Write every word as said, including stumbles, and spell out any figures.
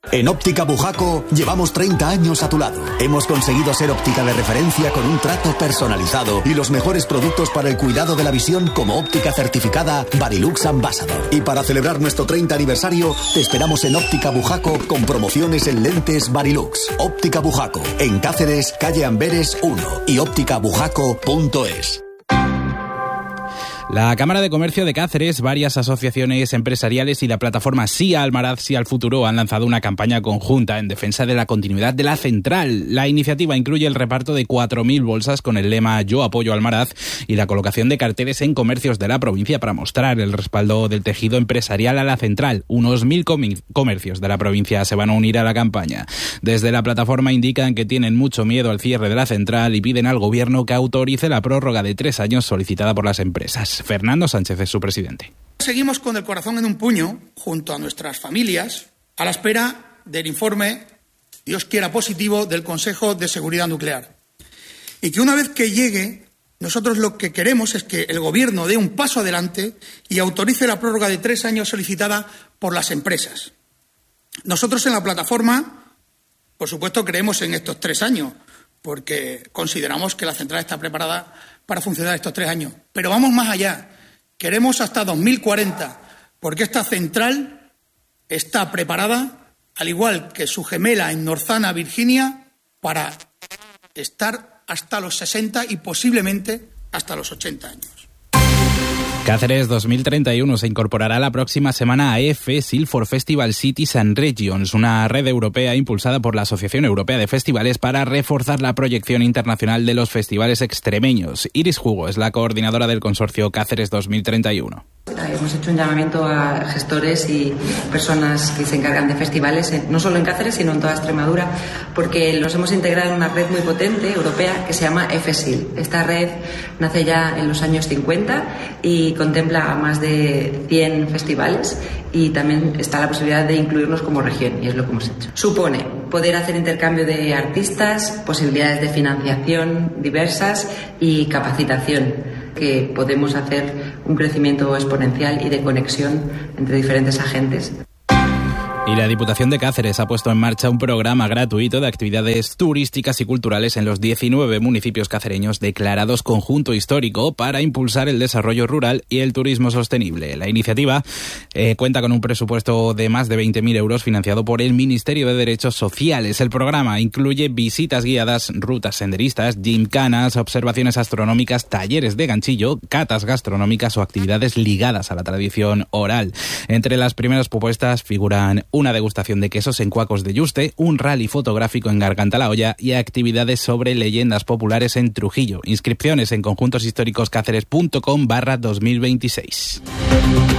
En Óptica Bujaco llevamos treinta años a tu lado. Hemos conseguido ser óptica de referencia con un trato personalizado y los mejores productos para el cuidado de la visión como óptica certificada Varilux Ambassador. Y para celebrar nuestro treinta aniversario, te esperamos en Óptica Bujaco con promociones en lentes Varilux. Óptica Bujaco, en Cáceres, calle Amberes uno y óptica bujaco punto es. La Cámara de Comercio de Cáceres, varias asociaciones empresariales y la plataforma Sí a Almaraz, Sí al Futuro han lanzado una campaña conjunta en defensa de la continuidad de la central. La iniciativa incluye el reparto de cuatro mil bolsas con el lema Yo apoyo Almaraz y la colocación de carteles en comercios de la provincia para mostrar el respaldo del tejido empresarial a la central. Unos mil comercios de la provincia se van a unir a la campaña. Desde la plataforma indican que tienen mucho miedo al cierre de la central y piden al gobierno que autorice la prórroga de tres años solicitada por las empresas. Fernando Sánchez es su presidente. Seguimos con el corazón en un puño, junto a nuestras familias, a la espera del informe, Dios quiera positivo, del Consejo de Seguridad Nuclear. Y que una vez que llegue, nosotros lo que queremos es que el Gobierno dé un paso adelante y autorice la prórroga de tres años solicitada por las empresas. Nosotros en la plataforma, por supuesto, creemos en estos tres años, porque consideramos que la central está preparada para funcionar estos tres años. Pero vamos más allá. Queremos hasta dos mil cuarenta, porque esta central está preparada, al igual que su gemela en Norzana, Virginia, para estar hasta los sesenta y posiblemente hasta los ochenta años. Cáceres dos mil treinta y uno se incorporará la próxima semana a E F E, Silfor Festival Cities and Regions, una red europea impulsada por la Asociación Europea de Festivales para reforzar la proyección internacional de los festivales extremeños. Iris Hugo es la coordinadora del consorcio Cáceres dos mil treinta y uno. Hemos hecho un llamamiento a gestores y personas que se encargan de festivales, no solo en Cáceres, sino en toda Extremadura, porque los hemos integrado en una red muy potente europea que se llama E F E S I L. Esta red nace ya en los años cincuenta y contempla a más de cien festivales y también está la posibilidad de incluirnos como región, y es lo que hemos hecho. Supone poder hacer intercambio de artistas, posibilidades de financiación diversas y capacitación, que podemos hacer un crecimiento exponencial y de conexión entre diferentes agentes. Y la Diputación de Cáceres ha puesto en marcha un programa gratuito de actividades turísticas y culturales en los diecinueve municipios cacereños declarados conjunto histórico para impulsar el desarrollo rural y el turismo sostenible. La iniciativa eh, cuenta con un presupuesto de más de veinte mil euros financiado por el Ministerio de Derechos Sociales. El programa incluye visitas guiadas, rutas senderistas, gimcanas, observaciones astronómicas, talleres de ganchillo, catas gastronómicas o actividades ligadas a la tradición oral. Entre las primeras propuestas figuran una degustación de quesos en Cuacos de Yuste, un rally fotográfico en Garganta la Olla y actividades sobre leyendas populares en Trujillo. Inscripciones en conjuntoshistoricoscáceres punto com barra dos mil veintiséis.